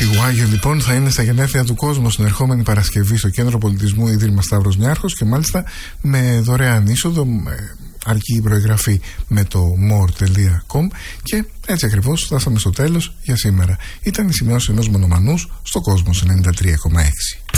Πηγουάγιο λοιπόν θα είναι στα γενέθλια του κόσμου στην ερχόμενη Παρασκευή στο Κέντρο Πολιτισμού Ίδρυμα Σταύρος Νιάρχος και μάλιστα με δωρεάν είσοδο, αρκεί η προεγγραφή με το more.com. Και έτσι ακριβώς φτάσαμε στο τέλος για σήμερα. Ήταν η σημειώση ενός μονομανούς στο Κόσμος 93,6.